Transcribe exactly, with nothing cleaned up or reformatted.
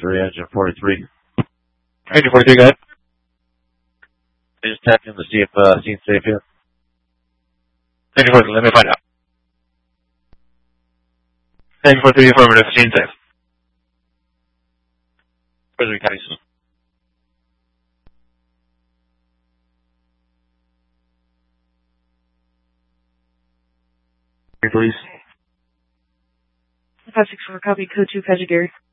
forty-three, engine forty-three. Engine forty-three, go ahead. I just tapped in to see if uh, scene's safe yet. Engine forty-three, let me find out. Engine forty-three, affirmative, scene safe. Frederick Tyson. Please. five six four, copy, code two, Kajigiri.